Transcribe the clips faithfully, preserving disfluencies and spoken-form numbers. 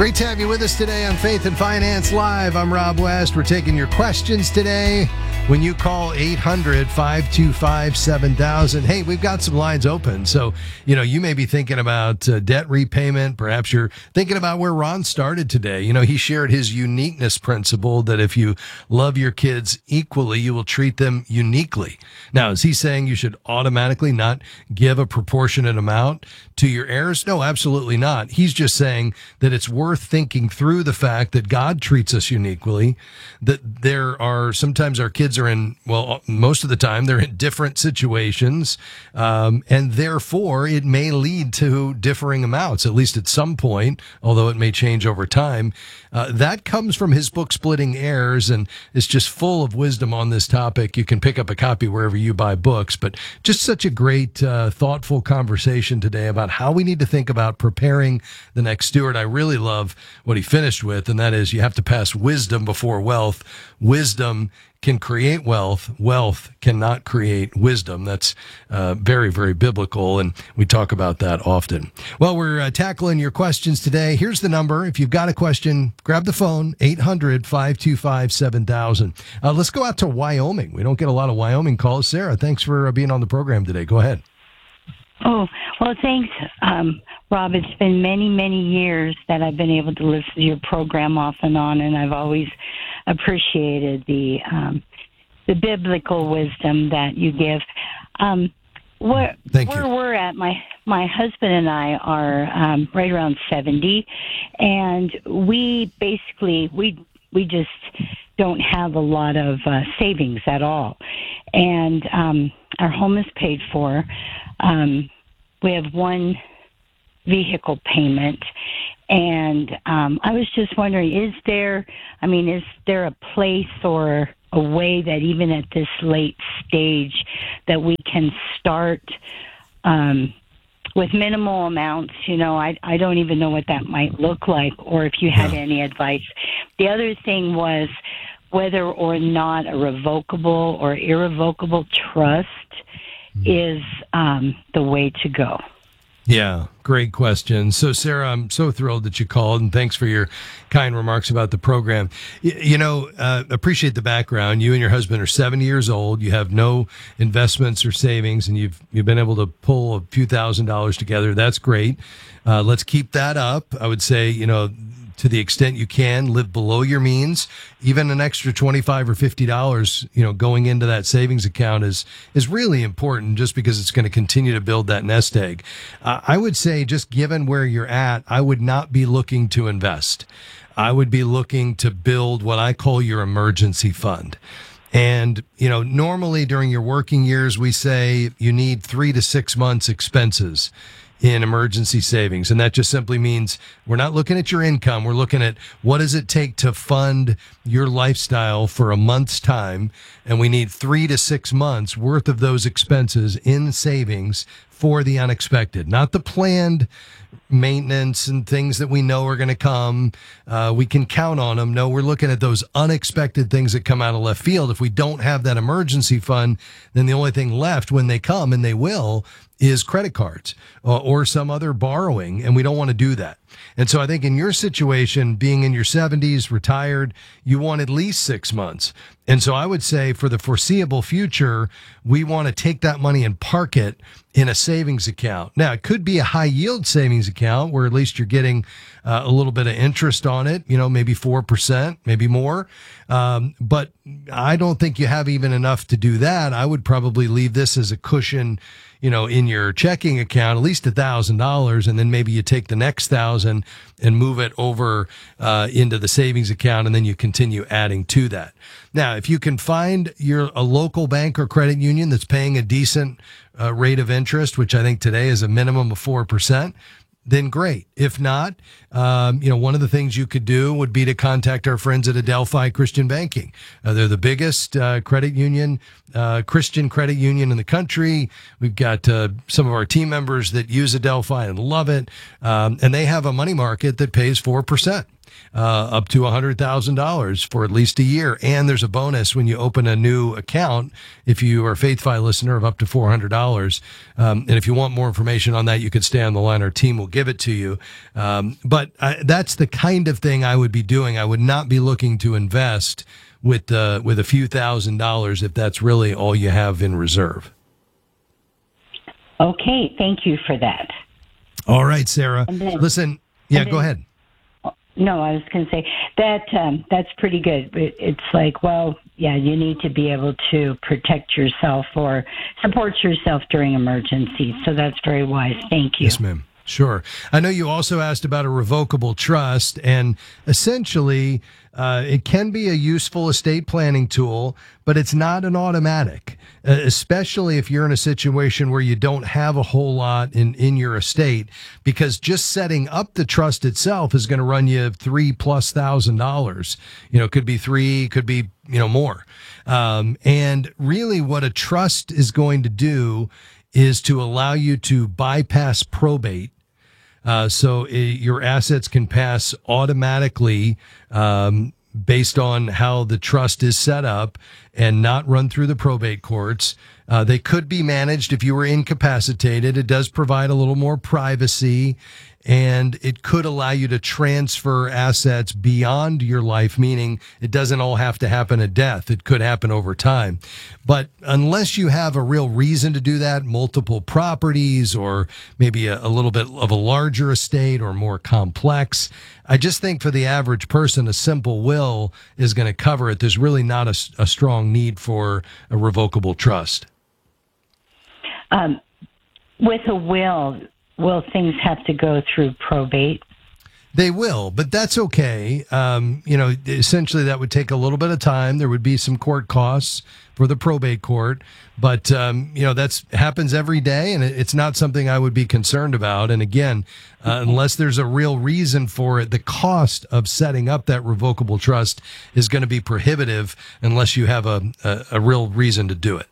Great to have you with us today on Faith and Finance Live. I'm Rob West. We're taking your questions today. When you call eight hundred, five two five, seven thousand, hey, we've got some lines open. So, you know, you may be thinking about uh, debt repayment. Perhaps you're thinking about where Ron started today. You know, he shared his uniqueness principle that if you love your kids equally, you will treat them uniquely. Now, is he saying you should automatically not give a proportionate amount to your heirs? No, absolutely not. He's just saying that it's worth thinking through the fact that God treats us uniquely, that there are sometimes our kids are in, well, most of the time they're in different situations, um, and therefore it may lead to differing amounts, at least at some point, although it may change over time. Uh, that comes from his book, Splitting Heirs, and it's just full of wisdom on this topic. You can pick up a copy wherever you buy books, but just such a great, uh, thoughtful conversation today about how we need to think about preparing the next steward. I really love what he finished with, and that is you have to pass wisdom before wealth. Wisdom can create wealth. Wealth cannot create wisdom. That's uh, very, very biblical, and we talk about that often. Well, we're uh, tackling your questions today. Here's the number. If you've got a question, grab the phone, eight hundred, five two five, seven thousand. Uh, let's go out to Wyoming. We don't get a lot of Wyoming calls. Sarah, thanks for uh, being on the program today. Go ahead. Oh, well, thanks, um, Rob. It's been many, many years that I've been able to listen to your program off and on, and I've always appreciated the um, the biblical wisdom that you give. Um, where Thank where you. we're at, my my husband and I are um, right around seventy, and we basically we we just don't have a lot of uh, savings at all, and um, our home is paid for. Um, we have one vehicle payment, and um, I was just wondering, is there, I mean, is there a place or a way that even at this late stage that we can start um, with minimal amounts? You know, I, I don't even know what that might look like, or if you had Yeah. any advice. The other thing was whether or not a revocable or irrevocable trust is um, the way to go. Yeah, great question. So, Sarah, I'm so thrilled that you called, and thanks for your kind remarks about the program. Y- you know, uh, appreciate the background. You and your husband are seventy years old. You have no investments or savings, and you've you've been able to pull a few thousand dollars together. That's great. Uh, let's keep that up. I would say, you know, to the extent you can, live below your means. Even an extra twenty-five or fifty dollars, you know, going into that savings account is is really important, just because it's going to continue to build that nest egg. Uh, I would say, just given where you're at, I would not be looking to invest. I would be looking to build what I call your emergency fund. And, you know, normally during your working years, we say you need three to six months expenses in emergency savings. And that just simply means we're not looking at your income. We're looking at what does it take to fund your lifestyle for a month's time. And we need three to six months worth of those expenses in savings for the unexpected, not the planned maintenance and things that we know are going to come. Uh, we can count on them. No, we're looking at those unexpected things that come out of left field. If we don't have that emergency fund, then the only thing left when they come, and they will, is credit cards or, or some other borrowing, and we don't want to do that. And so I think in your situation, being in your seventies, retired, you want at least six months. And so I would say for the foreseeable future, we want to take that money and park it in a savings account. Now, it could be a high yield savings account where at least you're getting uh, a little bit of interest on it, you know, maybe four percent, maybe more. Um, but I don't think you have even enough to do that. I would probably leave this as a cushion, you know, in your checking account, at least a thousand dollars, and then maybe you take the next thousand and move it over uh, into the savings account, and then you continue adding to that. Now, if you can find your a local bank or credit union that's paying a decent uh, rate of interest, which I think today is a minimum of four percent, then great. If not, um, you know, one of the things you could do would be to contact our friends at Adelphi Christian Banking. Uh, they're the biggest uh, credit union, uh, Christian credit union in the country. We've got uh, some of our team members that use Adelphi and love it. Um, and they have a money market that pays four percent. uh, up to one hundred thousand dollars for at least a year. And there's a bonus when you open a new account if you are a FaithFi listener of up to four hundred dollars. Um, and if you want more information on that, you could stay on the line. Our team will give it to you. Um, but I, that's the kind of thing I would be doing. I would not be looking to invest with uh, with a few thousand dollars if that's really all you have in reserve. Okay, thank you for that. All right, Sarah. Then, Listen, yeah, then, go ahead. No, I was going to say that um, that's pretty good. It, it's like, well, yeah, you need to be able to protect yourself or support yourself during emergencies. So that's very wise. Thank you. Yes, ma'am. Sure. I know you also asked about a revocable trust, and essentially uh, it can be a useful estate planning tool, but it's not an automatic, uh, especially if you're in a situation where you don't have a whole lot in, in your estate, because just setting up the trust itself is going to run you three plus thousand dollars. You know, it could be three, could be, you know, more. Um, and really what a trust is going to do is to allow you to bypass probate. Uh, so it, your assets can pass automatically um, based on how the trust is set up and not run through the probate courts. Uh, they could be managed if you were incapacitated. It does provide a little more privacy, and it could allow you to transfer assets beyond your life, meaning it doesn't all have to happen at death. It could happen over time. But unless you have a real reason to do that, multiple properties or maybe a, a little bit of a larger estate or more complex, I just think for the average person, a simple will is going to cover it. There's really not a, a strong need for a revocable trust. Um, with a will, will things have to go through probate? They will, but that's okay. Um, you know, essentially that would take a little bit of time. There would be some court costs for the probate court, but, um, you know, that's happens every day, and it's not something I would be concerned about. And again, uh, unless there's a real reason for it, the cost of setting up that revocable trust is going to be prohibitive unless you have a, a, a real reason to do it.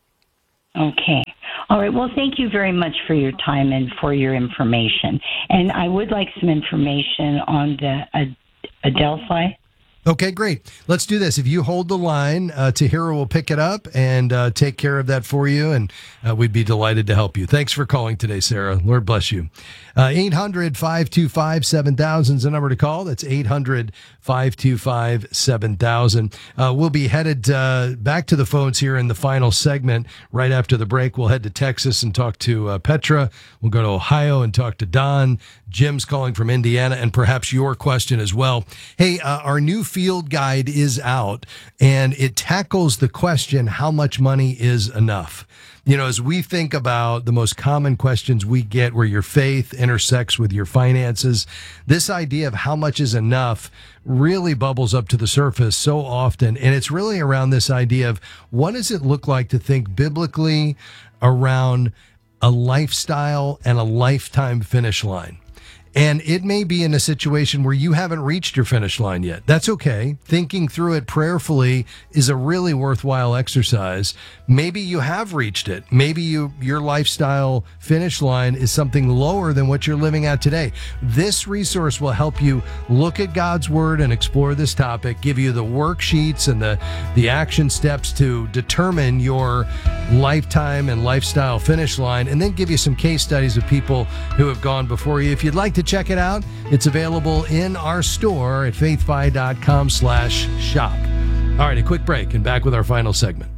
Okay. All right. Well, thank you very much for your time and for your information. And I would like some information on the Ad- Adelphi. Okay, great. Let's do this. If you hold the line, uh, Tahira will pick it up and uh, take care of that for you, and uh, we'd be delighted to help you. Thanks for calling today, Sarah. Lord bless you. Uh, eight hundred, five two five, seven thousand is the number to call. That's eight hundred, five two five, seven thousand. Uh, we'll be headed uh, back to the phones here in the final segment. Right after the break, we'll head to Texas and talk to uh, Petra. We'll go to Ohio and talk to Don. Jim's calling from Indiana, and perhaps your question as well. Hey, uh, our new field guide is out, and it tackles the question, how much money is enough? You know, as we think about the most common questions we get where your faith intersects with your finances, this idea of how much is enough really bubbles up to the surface so often. And it's really around this idea of what does it look like to think biblically around a lifestyle and a lifetime finish line. And it may be in a situation where you haven't reached your finish line yet. That's okay. Thinking through it prayerfully is a really worthwhile exercise. Maybe you have reached it. Maybe you your lifestyle finish line is something lower than what you're living at today. This resource will help you look at God's word and explore this topic, give you the worksheets and the, the action steps to determine your lifetime and lifestyle finish line, and then give you some case studies of people who have gone before you. If you'd like to check it out, it's available in our store at faithfi.com slash shop. All right, a quick break and back with our final segment.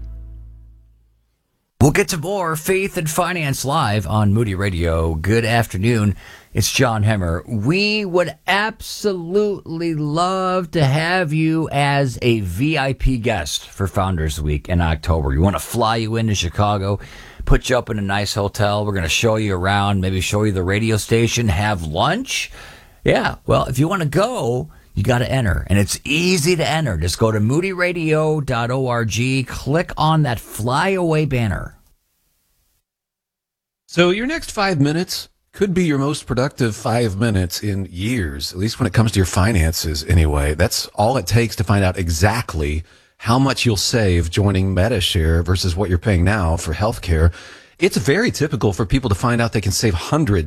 We'll get to more Faith and Finance Live on Moody Radio. Good afternoon. It's John Hemmer. We would absolutely love to have you as a V I P guest for Founders Week in October. We want to fly you into Chicago, put you up in a nice hotel. We're going to show you around, maybe show you the radio station, have lunch. Yeah, well, if you want to go, you got to enter, and it's easy to enter. Just go to moody radio dot org, click on that flyaway banner. So your next five minutes could be your most productive five minutes in years, at least when it comes to your finances anyway. That's all it takes to find out exactly how much you'll save joining MediShare versus what you're paying now for healthcare. It's very typical for people to find out they can save hundreds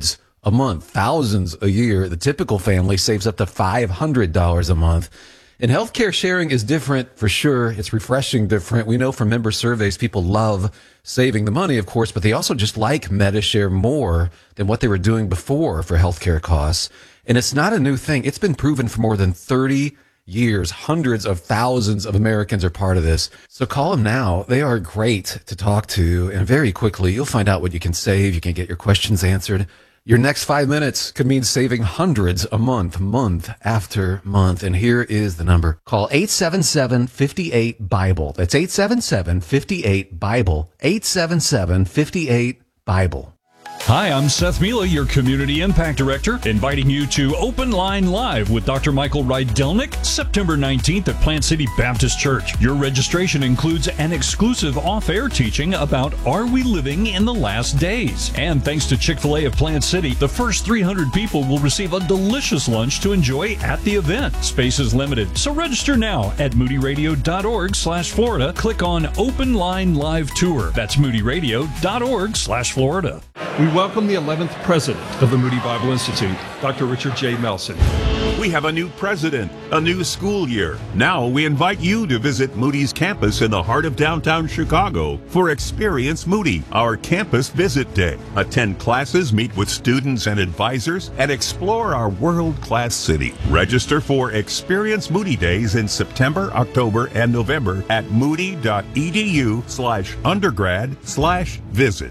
a month, thousands a year. The typical family saves up to five hundred dollars a month. And healthcare sharing is different for sure. It's refreshing different. We know from member surveys, people love saving the money, of course, but they also just like MediShare more than what they were doing before for healthcare costs. And it's not a new thing. It's been proven for more than thirty years. Hundreds of thousands of Americans are part of this. So call them now. They are great to talk to. And very quickly, you'll find out what you can save. You can get your questions answered. Your next five minutes could mean saving hundreds a month, month after month. And here is the number. Call eight seven seven, five eight, BIBLE. That's eight seven seven, five eight, BIBLE. eight seven seven, five eight, BIBLE. Hi, I'm Seth Mila, your Community Impact Director, inviting you to Open Line Live with Doctor Michael Rydelnik, September nineteenth at Plant City Baptist Church. Your registration includes an exclusive off-air teaching about Are We Living in the Last Days? And thanks to Chick-fil-A of Plant City, the first three hundred people will receive a delicious lunch to enjoy at the event. Space is limited, so register now at moodyradio.org slash Florida. Click on Open Line Live Tour. That's moodyradio.org slash Florida. We welcome the eleventh president of the Moody Bible Institute, Doctor Richard J. Melson. We have a new president, a new school year. Now we invite you to visit Moody's campus in the heart of downtown Chicago for Experience Moody, our campus visit day. Attend classes, meet with students and advisors, and explore our world-class city. Register for Experience Moody Days in September, October, and November at moody.edu slash undergrad slash visit.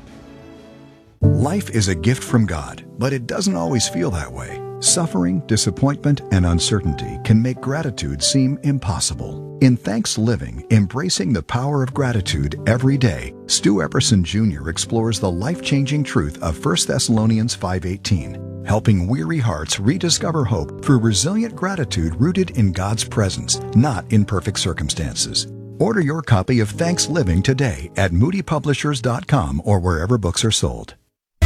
Life is a gift from God, but it doesn't always feel that way. Suffering, disappointment, and uncertainty can make gratitude seem impossible. In Thanks Living, Embracing the Power of Gratitude Every Day, Stu Epperson Junior explores the life-changing truth of First Thessalonians five eighteen, helping weary hearts rediscover hope through resilient gratitude rooted in God's presence, not in perfect circumstances. Order your copy of Thanks Living today at moody publishers dot com or wherever books are sold.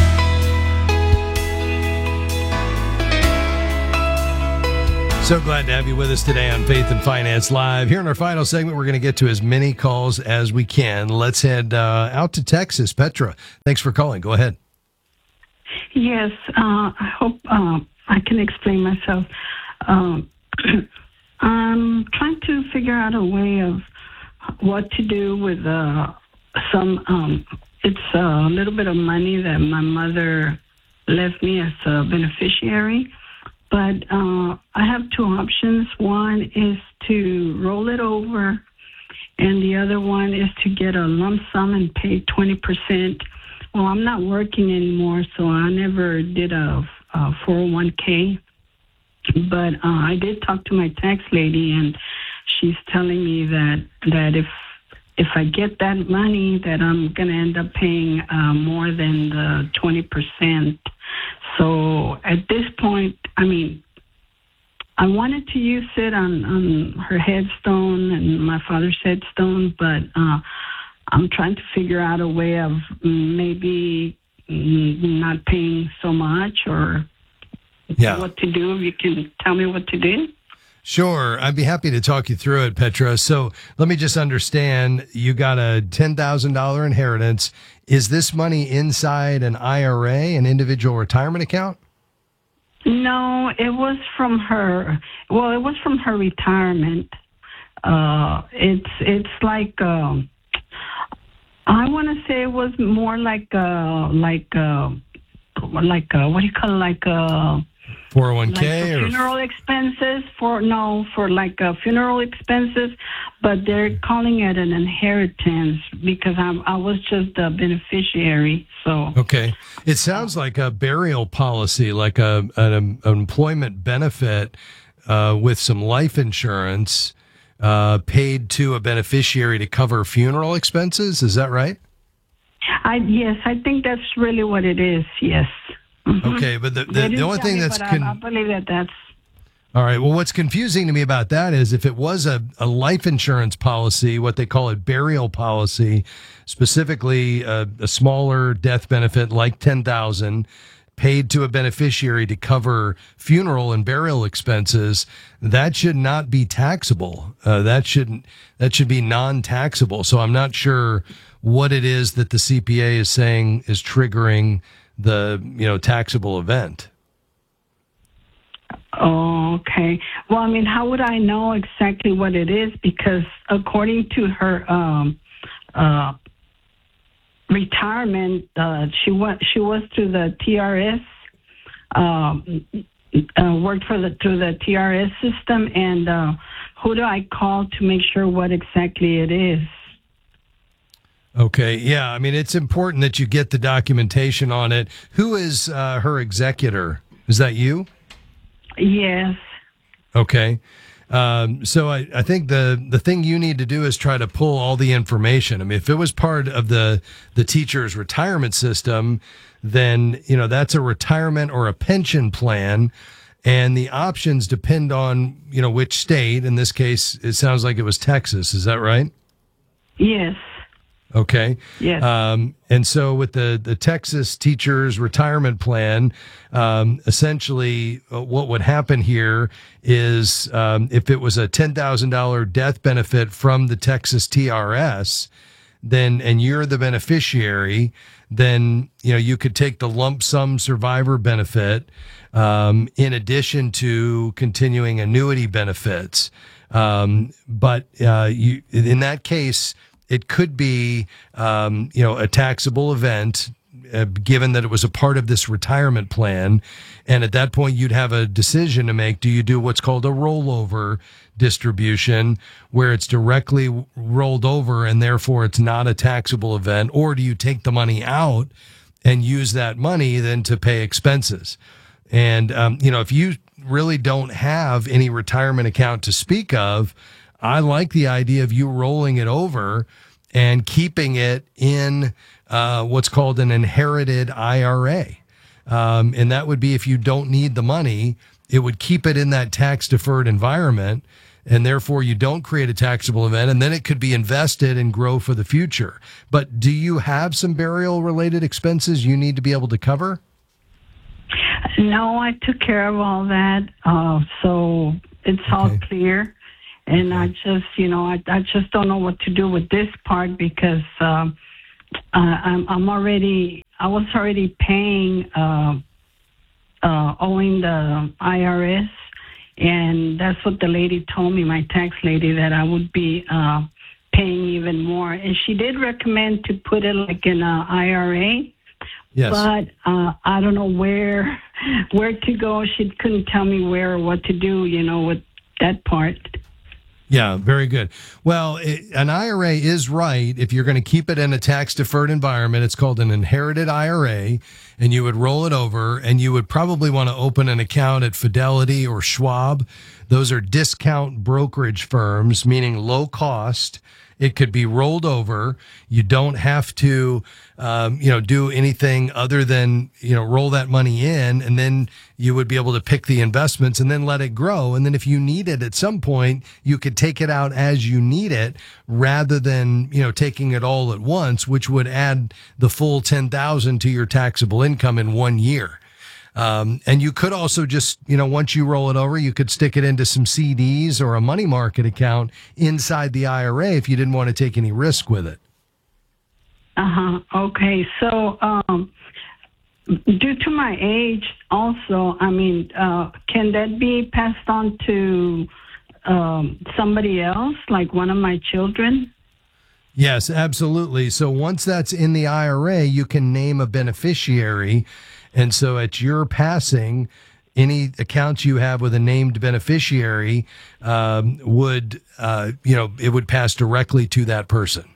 So glad to have you with us today on Faith and Finance Live. Here in our final segment, we're going to get to as many calls as we can. Let's head uh, out to Texas. Petra, thanks for calling. Go ahead. Yes, uh, I hope uh, I can explain myself. Um, I'm trying to figure out a way of what to do with uh, some, um, it's a little bit of money that my mother left me as a beneficiary. But uh, I have two options. One is to roll it over, and the other one is to get a lump sum and pay twenty percent. Well, I'm not working anymore, so I never did a, a four oh one k. But uh, I did talk to my tax lady, and she's telling me that, that if if I get that money, that I'm going to end up paying uh, more than the twenty percent. So at this point, I mean, I wanted to use it on, on her headstone and my father's headstone, but uh, I'm trying to figure out a way of maybe not paying so much or yeah. what to do. If you can tell me what to do. Sure. I'd be happy to talk you through it, Petra. So let me just understand, you got a ten thousand dollars inheritance. Is this money inside an I R A, an individual retirement account? No, it was from her. Well, it was from her retirement. Uh, it's it's like uh, I want to say it was more like uh, like uh, like uh, what do you call it? Like uh, four oh one k like or funeral expenses for no for like uh, funeral expenses, but they're calling it an inheritance because I'm I was just a beneficiary. So okay, it sounds like a burial policy, like a an, an employment benefit uh, with some life insurance uh, paid to a beneficiary to cover funeral expenses. Is that right? I yes, I think that's really what it is. Yes. Mm-hmm. Okay, but the the, the only thing me, that's but con- I, I believe that that's all right. Well, what's confusing to me about that is if it was a, a life insurance policy, what they call it burial policy, specifically a, a smaller death benefit like ten thousand dollars paid to a beneficiary to cover funeral and burial expenses, that should not be taxable. Uh, that shouldn't. That should be non-taxable. So I'm not sure what it is that the C P A is saying is triggering the, you know, taxable event. Oh, okay. Well, I mean, how would I know exactly what it is? Because according to her um, uh, retirement, uh, she went. She was through the T R S, um, uh, worked for the through the T R S system. And uh, who do I call to make sure what exactly it is? Okay, yeah. I mean, it's important that you get the documentation on it. Who is uh, her executor? Is that you? Yes. Okay. Um, so I, I think the, the thing you need to do is try to pull all the information. I mean, if it was part of the, the teacher's retirement system, then, you know, that's a retirement or a pension plan. And the options depend on, you know, which state. In this case, it sounds like it was Texas. Is that right? Yes. Okay. Yes. Um, and so with the, the Texas Teachers Retirement Plan, um, essentially uh, what would happen here is um, if it was a ten thousand dollars death benefit from the Texas T R S, then, and you're the beneficiary, then, you know, you could take the lump sum survivor benefit um, in addition to continuing annuity benefits. Um, but uh, you, in that case, it could be, um, you know, a taxable event, uh, given that it was a part of this retirement plan. And at that point, you'd have a decision to make. Do you do what's called a rollover distribution, where it's directly rolled over and therefore it's not a taxable event? Or do you take the money out and use that money then to pay expenses? And, um, you know, if you really don't have any retirement account to speak of, I like the idea of you rolling it over and keeping it in uh, what's called an inherited I R A. Um, and that would be if you don't need the money, it would keep it in that tax deferred environment. And therefore you don't create a taxable event, and then it could be invested and grow for the future. But do you have some burial related expenses you need to be able to cover? No, I took care of all that. Uh, so it's Okay. all clear. And I just, you know, I, I just don't know what to do with this part because um, uh, I'm, I'm already, I was already paying, uh, uh, owing the I R S. And that's what the lady told me, my tax lady, that I would be uh, paying even more. And she did recommend to put it like in a I R A. Yes. But uh, I don't know where where to go. She couldn't tell me where or what to do, you know, with that part. Yeah, very good. Well, it, an I R A is right. If you're going to keep it in a tax-deferred environment, it's called an inherited I R A, and you would roll it over, and you would probably want to open an account at Fidelity or Schwab. Those are discount brokerage firms, meaning low cost. It could be rolled over. You don't have to, um, you know, do anything other than, you know, roll that money in, and then you would be able to pick the investments and then let it grow. And then if you need it at some point, you could take it out as you need it rather than, you know, taking it all at once, which would add the full ten thousand to your taxable income in one year. Um, and you could also just, you know, once you roll it over, you could stick it into some C Ds or a money market account inside the I R A if you didn't want to take any risk with it. Uh-huh. Okay. So um, due to my age also, I mean, uh, can that be passed on to um, somebody else, like one of my children? Yes, absolutely. So once that's in the I R A, you can name a beneficiary. And so at your passing, any accounts you have with a named beneficiary um, would, uh, you know, it would pass directly to that person.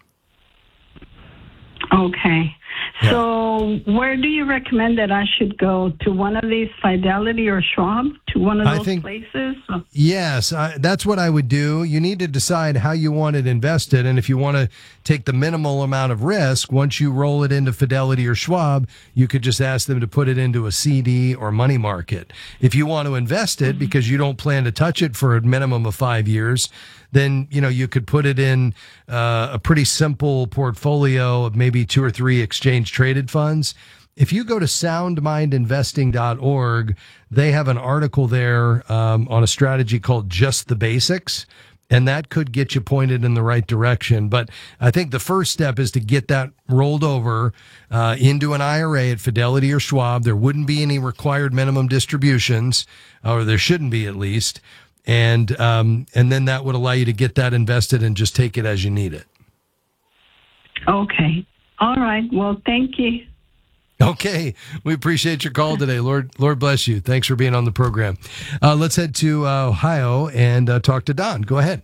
Okay. Yeah. So where do you recommend that I should go? To one of these, Fidelity or Schwab? To one of I those think- places? Yes, I, that's what I would do. You need to decide how you want it invested. And if you want to take the minimal amount of risk, once you roll it into Fidelity or Schwab, you could just ask them to put it into a C D or money market. If you want to invest it because you don't plan to touch it for a minimum of five years, then, you know, you could put it in uh, a pretty simple portfolio of maybe two or three exchange traded funds. If you go to sound mind investing dot org, they have an article there um, on a strategy called Just the Basics. and that could get you pointed in the right direction. But I think the first step is to get that rolled over uh, into an I R A at Fidelity or Schwab. There wouldn't be any required minimum distributions, or there shouldn't be at least. And um, and then that would allow you to get that invested and just take it as you need it. Okay. All right. Well, thank you. Okay. We appreciate your call today. Lord Lord bless you. Thanks for being on the program. Uh, let's head to uh, Ohio and uh, talk to Don. Go ahead.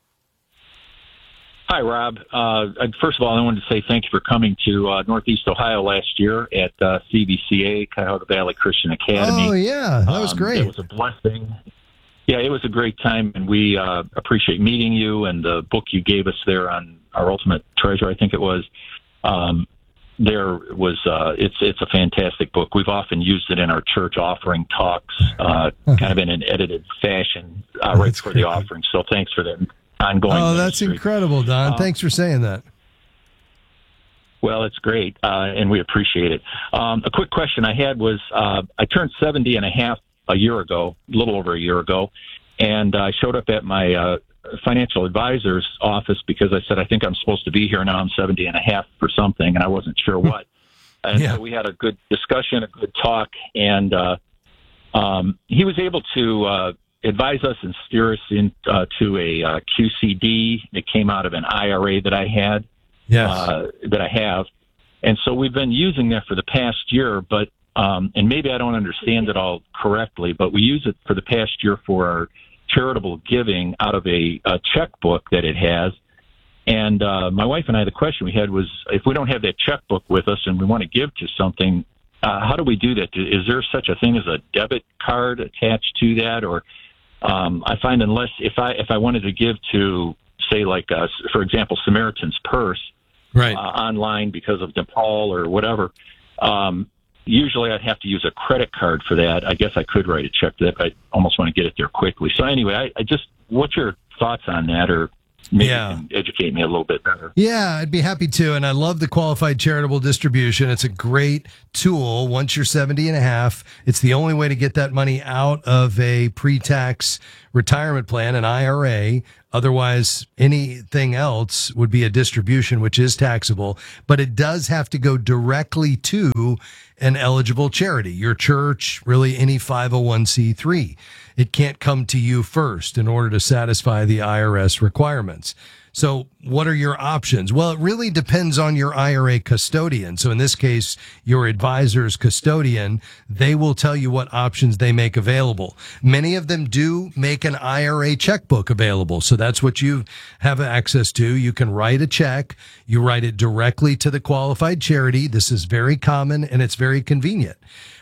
Hi, Rob. Uh, first of all, I wanted to say thank you for coming to uh, Northeast Ohio last year at uh, C B C A, Cuyahoga Valley Christian Academy. Oh, yeah. That was um, great. It was a blessing. Yeah, it was a great time, and we uh, appreciate meeting you and the book you gave us there on Our Ultimate Treasure, I think it was. Um, there was uh, it's it's a fantastic book. We've often used it in our church offering talks, uh, kind of in an edited fashion, uh, right for the offering. So thanks for that ongoing. Oh, that's ministry. incredible, Don. Uh, Thanks for saying that. Well, it's great, uh, and we appreciate it. Um, a quick question I had was, uh, I turned seventy and a half a year ago, a little over a year ago, and I showed up at my uh, financial advisor's office because I said, I think I'm supposed to be here now. I'm seventy and a half for something, and I wasn't sure what. And Yeah. so we had a good discussion, a good talk, and uh, um, he was able to uh, advise us and steer us into uh, to a uh, Q C D that came out of an I R A that I had. Yes. Uh, that I have. And so we've been using that for the past year, but, um, and maybe I don't understand it all correctly, but we use it for the past year for our charitable giving out of a, a checkbook that it has. And uh, my wife and I, the question we had was, if we don't have that checkbook with us and we want to give to something, uh, how do we do that? Is there such a thing as a debit card attached to that? Or um, I find unless, if I, if I wanted to give to, say, like, uh, for example, Samaritan's Purse, Right. Uh, online because of Nepal or whatever. Um, usually I'd have to use a credit card for that. I guess I could write a check to that, but I almost want to get it there quickly. So anyway, I, I just, what's your thoughts on that, or maybe Yeah. you can educate me a little bit better? Yeah, I'd be happy to. And I love the qualified charitable distribution. It's a great tool. Once you're seventy and a half, it's the only way to get that money out of a pre-tax retirement plan, an I R A. Otherwise, anything else would be a distribution, which is taxable, but it does have to go directly to an eligible charity, your church, really any five oh one c three. It can't come to you first in order to satisfy the I R S requirements. So what are your options? Well, it really depends on your I R A custodian. So in this case, your advisor's custodian, they will tell you what options they make available. Many of them do make an I R A checkbook available. So that's what you have access to. You can write a check. You write it directly to the qualified charity. This is very common and it's very convenient.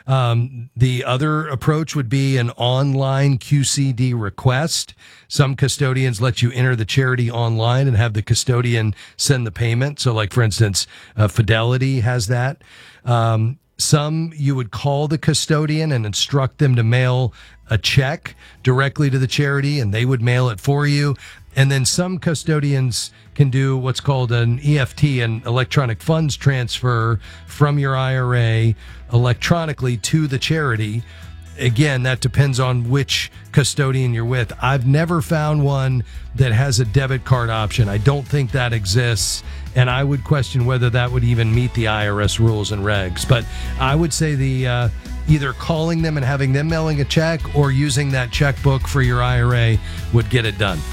Um, the other approach would be an online Q C D request. Some custodians let you enter the charity online and have the custodian send the payment. So like, for instance, uh, Fidelity has that. Um, some you would call the custodian and instruct them to mail a check directly to the charity and they would mail it for you. And then some custodians can do what's called an E F T, an electronic funds transfer from your I R A electronically to the charity. Again, that depends on which custodian you're with. I've never found one that has a debit card option. I don't think that exists. And I would question whether that would even meet the I R S rules and regs. But I would say the uh, either calling them and having them mailing a check or using that checkbook for your I R A would get it done.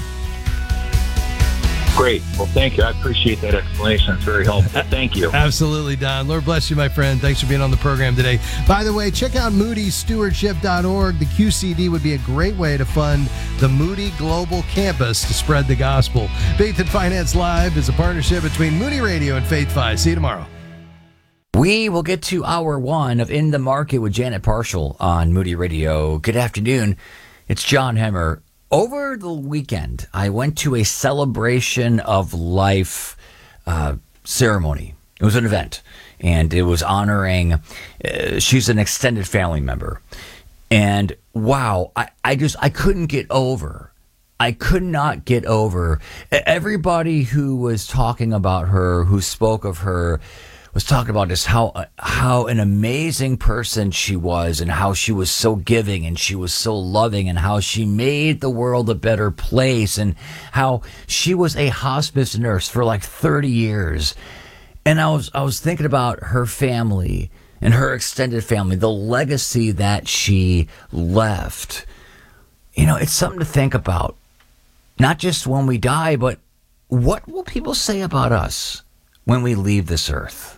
Great. Well, thank you. I appreciate that explanation. It's very helpful. Thank you. Absolutely, Don. Lord bless you, my friend. Thanks for being on the program today. By the way, check out moody stewardship dot org. The Q C D would be a great way to fund the Moody Global Campus to spread the gospel. Faith and Finance Live is a partnership between Moody Radio and Faith Fi. See you tomorrow. We will get to hour one of In the Market with Janet Parshall on Moody Radio. Good afternoon. It's John Hemmer. Over the weekend, I went to a celebration of life uh, ceremony. It was an event, and it was honoring, uh, she's an extended family member. And wow, I, I just, I couldn't get over. I could not get over. Everybody who was talking about her, who spoke of her, was talking about just how how an amazing person she was, and how she was so giving and she was so loving, and how she made the world a better place, and how she was a hospice nurse for like thirty years. And I was I was thinking about her family and her extended family, the legacy that she left. You know, it's something to think about. Not just when we die, but what will people say about us when we leave this earth?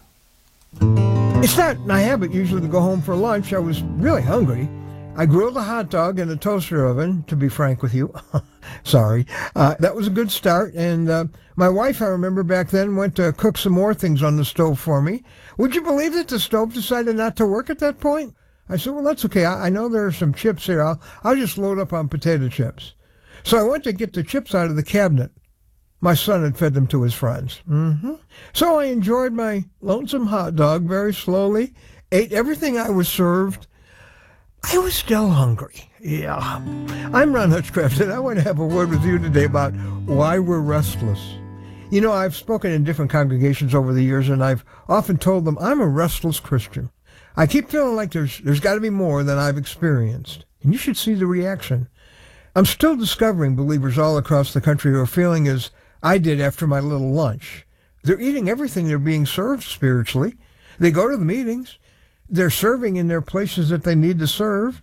It's not my habit usually to go home for lunch. I was really hungry. I grilled a hot dog in a toaster oven, to be frank with you. Sorry. Uh, that was a good start. And uh, my wife, I remember back then, went to cook some more things on the stove for me. Would you believe that the stove decided not to work at that point? I said, well, that's okay. I, I know there are some chips here. I'll, I'll just load up on potato chips. So I went to get the chips out of the cabinet. My son had fed them to his friends. Mm-hmm. So I enjoyed my lonesome hot dog very slowly, ate everything I was served. I was still hungry. Yeah. I'm Ron Hutchcraft, and I want to have a word with you today about why we're restless. You know, I've spoken in different congregations over the years, and I've often told them I'm a restless Christian. I keep feeling like there's there's got to be more than I've experienced. And you should see the reaction. I'm still discovering believers all across the country who are feeling as I did after my little lunch. They're eating everything they're being served spiritually. They go to the meetings. They're serving in their places that they need to serve,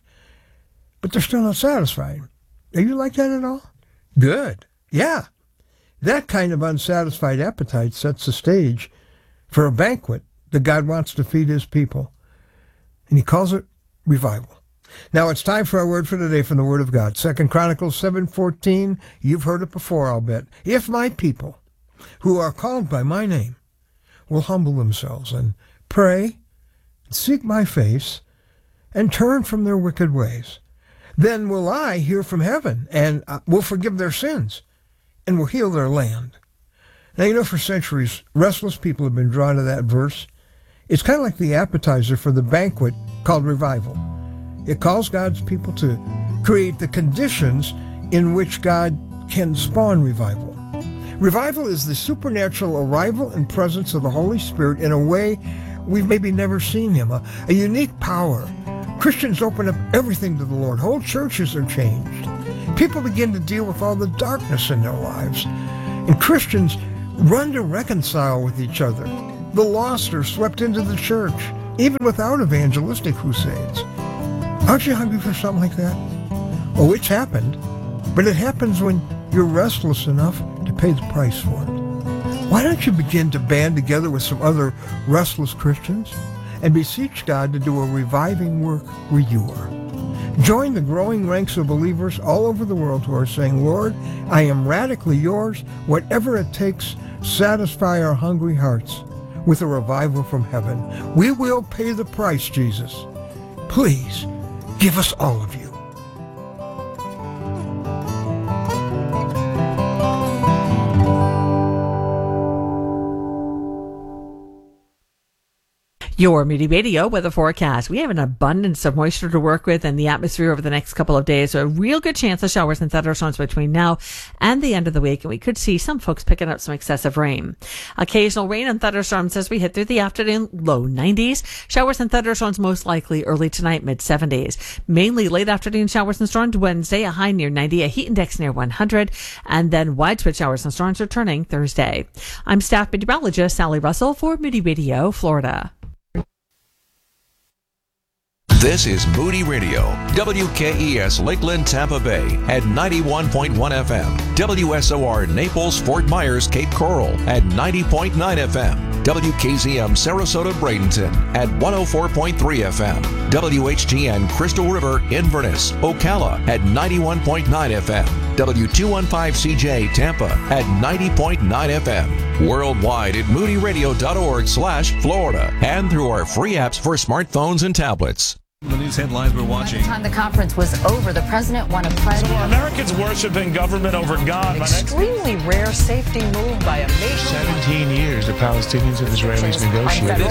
but they're still not satisfied. Are you like that at all? Good. Yeah. That kind of unsatisfied appetite sets the stage for a banquet that God wants to feed his people. And he calls it revival. Now it's time for our word for today from the Word of God. Second Chronicles seven fourteen. You've heard it before, I'll bet. If my people, who are called by my name, will humble themselves and pray, seek my face, and turn from their wicked ways, then will I hear from heaven and will forgive their sins and will heal their land. Now, you know, for centuries, restless people have been drawn to that verse. It's kind of like the appetizer for the banquet called revival. It calls God's people to create the conditions in which God can spawn revival. Revival is the supernatural arrival and presence of the Holy Spirit in a way we've maybe never seen him, a, a unique power. Christians open up everything to the Lord. Whole churches are changed. People begin to deal with all the darkness in their lives. And Christians run to reconcile with each other. The lost are swept into the church, even without evangelistic crusades. Aren't you hungry for something like that? Oh, it's happened. But it happens when you're restless enough to pay the price for it. Why don't you begin to band together with some other restless Christians and beseech God to do a reviving work where you are? Join the growing ranks of believers all over the world who are saying, Lord, I am radically yours. Whatever it takes, satisfy our hungry hearts with a revival from heaven. We will pay the price, Jesus. Please, give us all of you. Your Moody Radio weather forecast. We have an abundance of moisture to work with in the atmosphere over the next couple of days. So a real good chance of showers and thunderstorms between now and the end of the week. And we could see some folks picking up some excessive rain. Occasional rain and thunderstorms as we hit through the afternoon, low nineties. Showers and thunderstorms most likely early tonight, mid seventies. Mainly late afternoon showers and storms Wednesday, a high near ninety, a heat index near one hundred. And then widespread showers and storms returning Thursday. I'm staff meteorologist Sally Russell for Moody Radio, Florida. This is Moody Radio, W K E S Lakeland, Tampa Bay at ninety-one point one F M, W S O R Naples, Fort Myers, Cape Coral at ninety point nine F M, W K Z M Sarasota, Bradenton at one oh four point three F M, W H G N Crystal River, Inverness, Ocala at ninety-one point nine F M, W two fifteen C J Tampa at ninety point nine F M, worldwide at moody radio dot org slash Florida, and through our free apps for smartphones and tablets. The news headlines we're watching. By the time the conference was over, the president won a pledge. So Americans worshiping government over God. An extremely rare safety move by a nation. seventeen years the Palestinians and Israelis negotiated.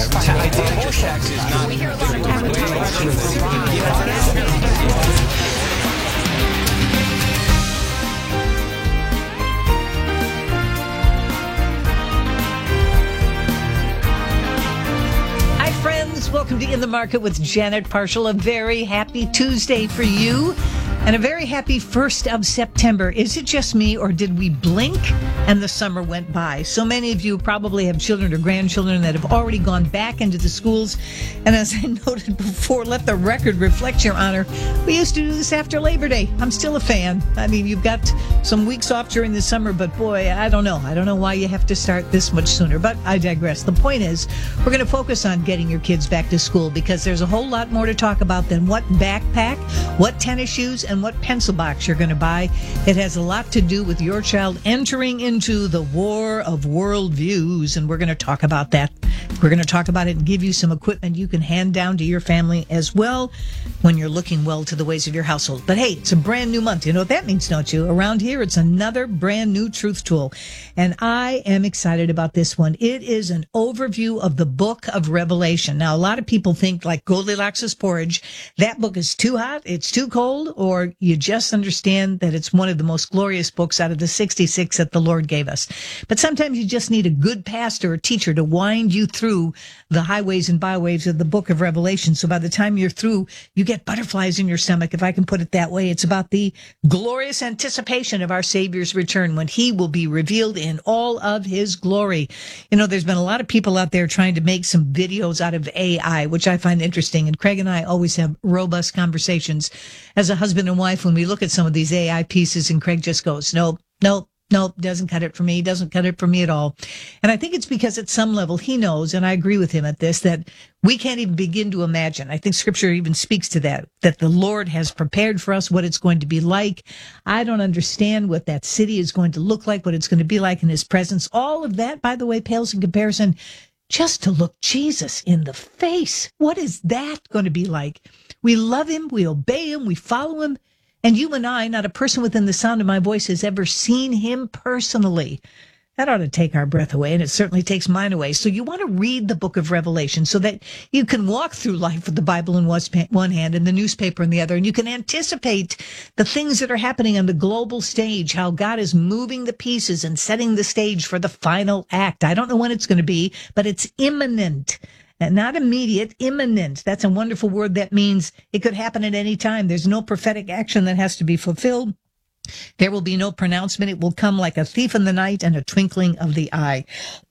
In the Market with Janet Parshall. A very happy Tuesday for you and a very happy first of September. Is it just me, or did we blink and the summer went by? So many of you probably have children or grandchildren that have already gone back into the schools. And as I noted before, let the record reflect, Your Honor, we used to do this after Labor Day. I'm still a fan. I mean, you've got some weeks off during the summer, but boy, I don't know. I don't know why you have to start this much sooner, but I digress. The point is, we're going to focus on getting your kids back to school because there's a whole lot more to talk about than what backpack, what tennis shoes, and what pencil box you're going to buy. It has a lot to do with your child entering into the war of worldviews, and we're going to talk about that. We're going to talk about it and give you some equipment you can hand down to your family as well when you're looking well to the ways of your household. But hey, it's a brand new month. You know what that means, don't you? Around here, it's another brand new truth tool, and I am excited about this one. It is an overview of the book of Revelation. Now, a lot of people think like Goldilocks' porridge, that book is too hot, it's too cold, or you just understand that it's one of the most glorious books out of the sixty-six that the Lord gave us. But sometimes you just need a good pastor or teacher to wind you through the highways and byways of the book of Revelation. So by the time you're through, you get butterflies in your stomach, if I can put it that way. It's about the glorious anticipation of our Savior's return when he will be revealed in all of his glory. You know, there's been a lot of people out there trying to make some videos out of A I, which I find interesting. And Craig and I always have robust conversations as a husband and wife when we look at some of these A I pieces, and Craig just goes, nope, nope, nope, doesn't cut it for me, doesn't cut it for me at all. And I think it's because at some level he knows, and I agree with him at this, that we can't even begin to imagine. I think Scripture even speaks to that, that the Lord has prepared for us what it's going to be like. I don't understand what that city is going to look like, what it's going to be like in his presence. All of that, by the way, pales in comparison just to look Jesus in the face. What is that going to be like? We love him, we obey him, we follow him. And you and I, not a person within the sound of my voice, has ever seen him personally. That ought to take our breath away, and it certainly takes mine away. So you want to read the book of Revelation so that you can walk through life with the Bible in one hand and the newspaper in the other, and you can anticipate the things that are happening on the global stage, how God is moving the pieces and setting the stage for the final act. I don't know when it's going to be, but it's imminent. And not immediate, imminent. That's a wonderful word that means it could happen at any time. There's no prophetic action that has to be fulfilled. There will be no pronouncement. It will come like a thief in the night and a twinkling of the eye.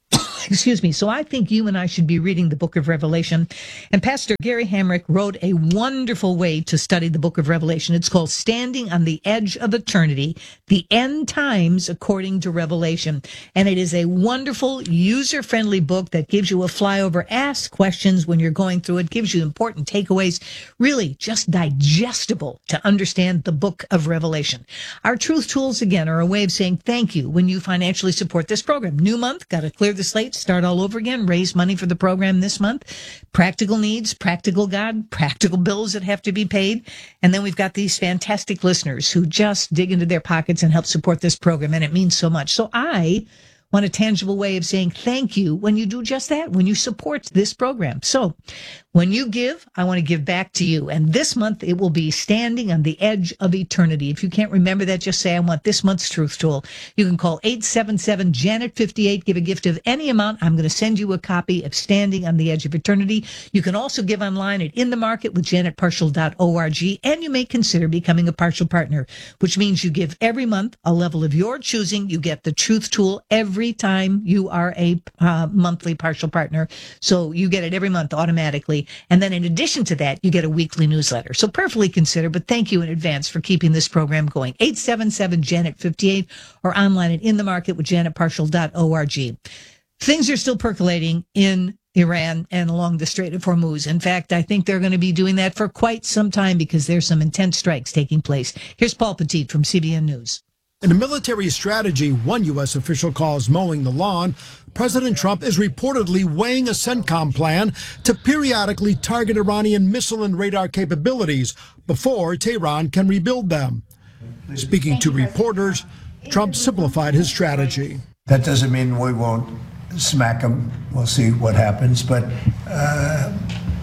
Excuse me. So I think you and I should be reading the book of Revelation. And Pastor Gary Hamrick wrote a wonderful way to study the book of Revelation. It's called Standing on the Edge of Eternity, the End Times According to Revelation. And it is a wonderful, user-friendly book that gives you a flyover, ask questions when you're going through it, gives you important takeaways, really just digestible to understand the book of Revelation. Our truth tools, again, are a way of saying thank you when you financially support this program. New month, got to clear the slate, start all over again, raise money for the program this month. Practical needs, practical God, practical bills that have to be paid. And then we've got these fantastic listeners who just dig into their pockets and help support this program. And it means so much. So I want a tangible way of saying thank you when you do just that, when you support this program. So when you give, I want to give back to you. And this month, it will be Standing on the Edge of Eternity. If you can't remember that, just say, I want this month's Truth Tool. You can call eight seven seven, Janet fifty-eight, give a gift of any amount. I'm going to send you a copy of Standing on the Edge of Eternity. You can also give online at in the market with janet parshall dot org, and you may consider becoming a partial partner, which means you give every month a level of your choosing. You get the Truth Tool every time you are a uh, monthly partial partner. So you get it every month automatically. And then in addition to that, you get a weekly newsletter. So prayerfully consider, but thank you in advance for keeping this program going. eight seven seven, Janet fifty-eight or online at in the market with janet parshall dot org. Things are still percolating in Iran and along the Strait of Hormuz. In fact, I think they're going to be doing that for quite some time because there's some intense strikes taking place. Here's Paul Petit from C B N News. In a military strategy one U S official calls mowing the lawn, President Trump is reportedly weighing a CENTCOM plan to periodically target Iranian missile and radar capabilities before Tehran can rebuild them. Speaking to reporters, Trump simplified his strategy. That doesn't mean we won't smack them. We'll see what happens. But uh,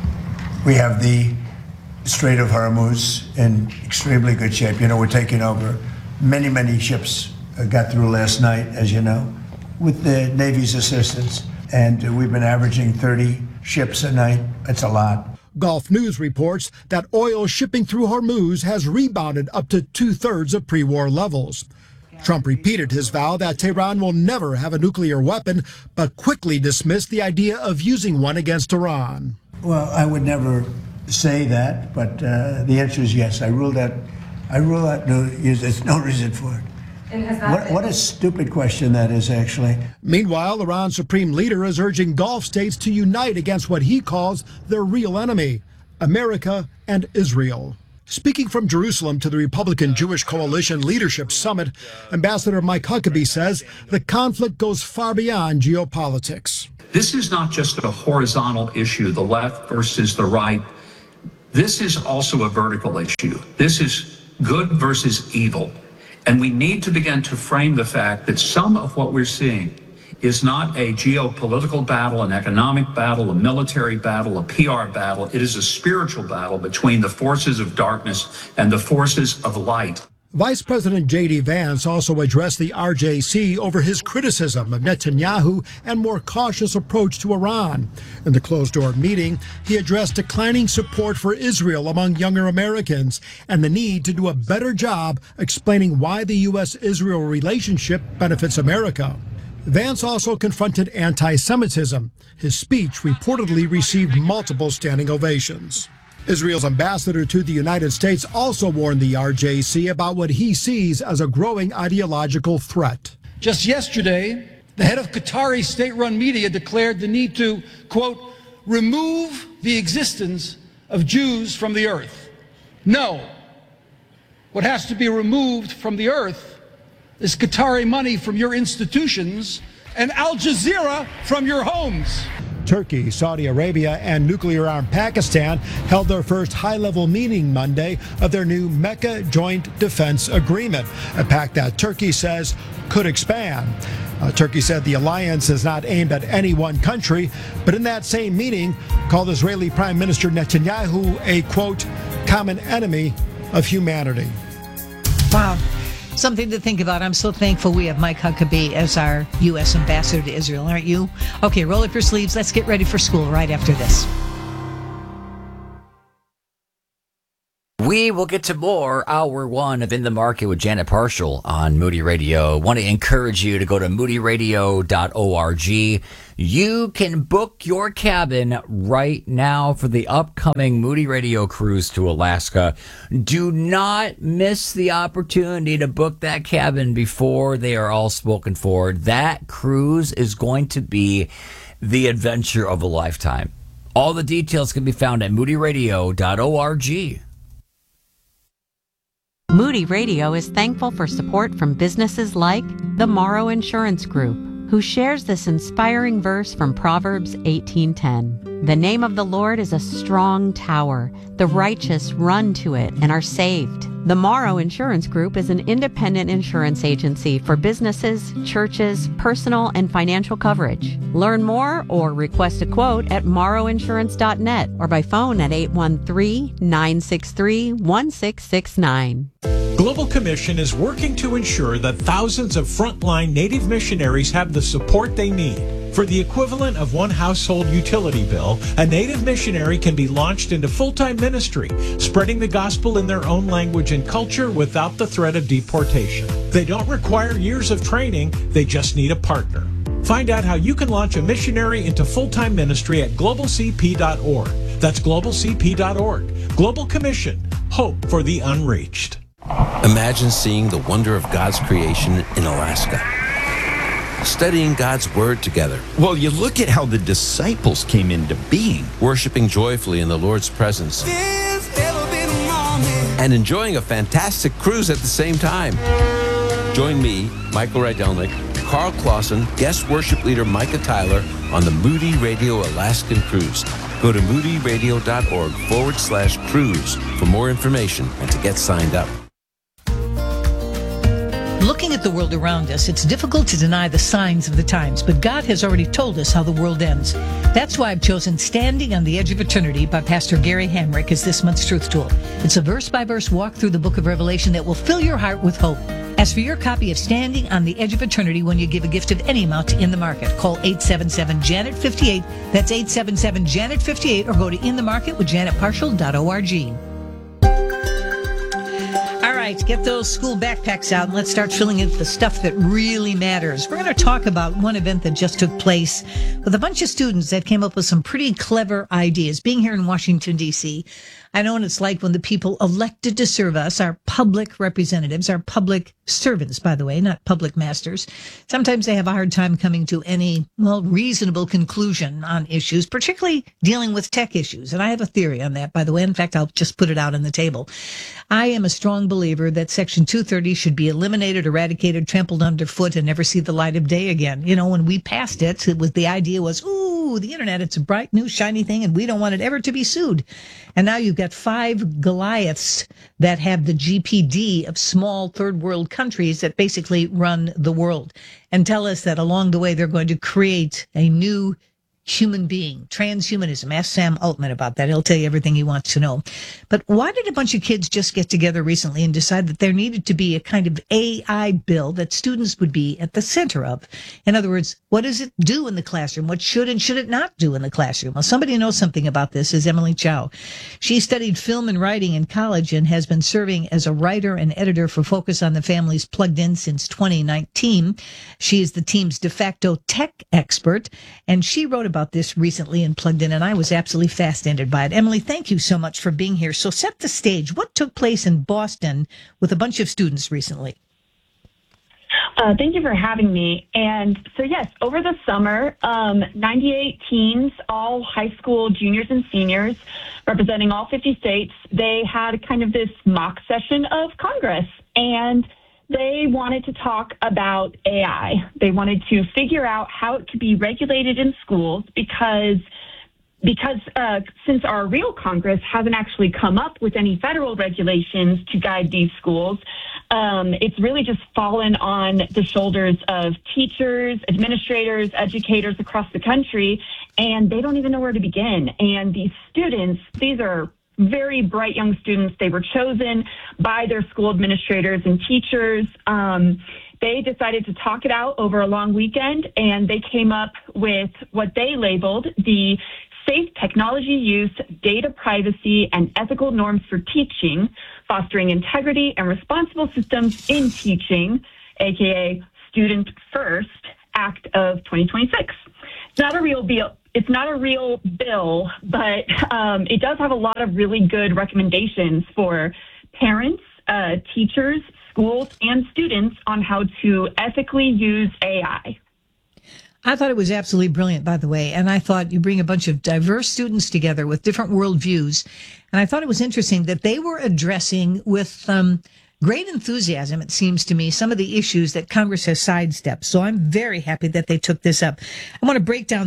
we have the Strait of Hormuz in extremely good shape. You know, we're taking over. Many, many ships got through last night, as you know, with the Navy's assistance. And we've been averaging thirty ships a night. That's a lot. Gulf News reports that oil shipping through Hormuz has rebounded up to two-thirds of pre-war levels. Trump repeated his vow that Tehran will never have a nuclear weapon, but quickly dismissed the idea of using one against Iran. Well, I would never say that, but uh, the answer is yes. I rule that. I rule out. No, there's no reason for it. What, what a stupid question that is, actually. Meanwhile, Iran's supreme leader is urging Gulf states to unite against what he calls their real enemy, America and Israel. Speaking from Jerusalem to the Republican Jewish Coalition Leadership Summit, Ambassador Mike Huckabee says the conflict goes far beyond geopolitics. This is not just a horizontal issue, the left versus the right. This is also a vertical issue. This is good versus evil. And we need to begin to frame the fact that some of what we're seeing is not a geopolitical battle, an economic battle, a military battle, a P R battle. It is a spiritual battle between the forces of darkness and the forces of light. Vice President J D Vance also addressed the R J C over his criticism of Netanyahu and more cautious approach to Iran. In the closed-door meeting, he addressed declining support for Israel among younger Americans and the need to do a better job explaining why the U S Israel relationship benefits America. Vance also confronted anti-Semitism. His speech reportedly received multiple standing ovations. Israel's ambassador to the United States also warned the R J C about what he sees as a growing ideological threat. Just yesterday, the head of Qatari state-run media declared the need to, quote, remove the existence of Jews from the earth. No. What has to be removed from the earth is Qatari money from your institutions and Al Jazeera from your homes. Turkey, Saudi Arabia, and nuclear-armed Pakistan held their first high-level meeting Monday of their new Mecca Joint Defense Agreement, a pact that Turkey says could expand. Uh, Turkey said the alliance is not aimed at any one country, but in that same meeting called Israeli Prime Minister Netanyahu a, quote, common enemy of humanity. Wow. Something to think about. I'm so thankful we have Mike Huckabee as our U S ambassador to Israel, aren't you? Okay, roll up your sleeves. Let's get ready for school right after this. We will get to more hour one of In the Market with Janet Parshall on Moody Radio. Want to encourage you to go to moody radio dot org. You can book your cabin right now for the upcoming Moody Radio cruise to Alaska. Do not miss the opportunity to book that cabin before they are all spoken for. That cruise is going to be the adventure of a lifetime. All the details can be found at moody radio dot org. Moody Radio is thankful for support from businesses like the Morrow Insurance Group, who shares this inspiring verse from Proverbs eighteen ten. The name of the Lord is a strong tower. The righteous run to it and are saved. The Morrow Insurance Group is an independent insurance agency for businesses, churches, personal, and financial coverage. Learn more or request a quote at morrow insurance dot net or by phone at eight one three, nine six three, one six six nine. Global Commission is working to ensure that thousands of frontline Native missionaries have the support they need. For the equivalent of one household utility bill, a Native missionary can be launched into full-time ministry, spreading the gospel in their own language and culture without the threat of deportation. They don't require years of training, they just need a partner. Find out how you can launch a missionary into full-time ministry at global c p dot org. That's global c p dot org. Global Commission. Hope for the unreached. Imagine seeing the wonder of God's creation in Alaska. Studying God's Word together. Well, you look at how the disciples came into being. Worshiping joyfully in the Lord's presence. And enjoying a fantastic cruise at the same time. Join me, Michael Rydelnik, Carl Clausen, guest worship leader Micah Tyler on the Moody Radio Alaskan Cruise. Go to moody radio dot org forward slash cruise for more information and to get signed up. Looking at the world around us, it's difficult to deny the signs of the times, but God has already told us how the world ends. That's why I've chosen Standing on the Edge of Eternity by Pastor Gary Hamrick as this month's Truth Tool. It's a verse-by-verse walk through the book of Revelation that will fill your heart with hope. Ask for your copy of Standing on the Edge of Eternity when you give a gift of any amount to In the Market. Call eight seven seven, Janet fifty-eight. That's eight seven seven, Janet fifty-eight, or go to in the market with janet partial dot org. All right, get those school backpacks out and let's start filling in the stuff that really matters. We're going to talk about one event that just took place with a bunch of students that came up with some pretty clever ideas. Being here in Washington, D C, I know what it's like when the people elected to serve us, our public representatives, our public servants, by the way, not public masters. Sometimes they have a hard time coming to any, well, reasonable conclusion on issues, particularly dealing with tech issues. And I have a theory on that, by the way. In fact, I'll just put it out on the table. I am a strong believer that Section two thirty should be eliminated, eradicated, trampled underfoot, and never see the light of day again. You know, when we passed it, it was the idea was, ooh, the internet, it's a bright, new, shiny thing, and we don't want it ever to be sued. And now you've got five Goliaths that have the G P D of small third world countries that basically run the world and tell us that along the way they're going to create a new human being, transhumanism. Ask Sam Altman about that. He'll tell you everything he wants to know. But why did a bunch of kids just get together recently and decide that there needed to be a kind of A I bill that students would be at the center of? In other words, what does it do in the classroom? What should and should it not do in the classroom? Well, somebody who knows something about this is Emily Chow. She studied film and writing in college and has been serving as a writer and editor for Focus on the Family's Plugged In since twenty nineteen. She is the team's de facto tech expert, and she wrote about about this recently in Plugged In, and I was absolutely fascinated by it. Emily, thank you so much for being here. So set the stage. What took place in Boston with a bunch of students recently? Uh, thank you for having me. And so, yes, over the summer, um, ninety-eight teens, all high school juniors and seniors, representing all fifty states, they had kind of this mock session of Congress. And they wanted to talk about A I. They wanted to figure out how it could be regulated in schools because because uh, since our real Congress hasn't actually come up with any federal regulations to guide these schools, um, it's really just fallen on the shoulders of teachers, administrators, educators across the country, and they don't even know where to begin. And these students, these are very bright young students. They were chosen by their school administrators and teachers. Um, they decided to talk it out over a long weekend, and they came up with what they labeled the Safe Technology Use, Data Privacy, and Ethical Norms for Teaching, Fostering Integrity and Responsible Systems in Teaching, aka Student First Act of twenty twenty-six. It's not a real deal. It's not a real bill, but um, it does have a lot of really good recommendations for parents, uh, teachers, schools, and students on how to ethically use A I. I thought it was absolutely brilliant, by the way, and I thought you bring a bunch of diverse students together with different worldviews, and I thought it was interesting that they were addressing with um, great enthusiasm, it seems to me, some of the issues that Congress has sidestepped. So I'm very happy that they took this up. I want to break down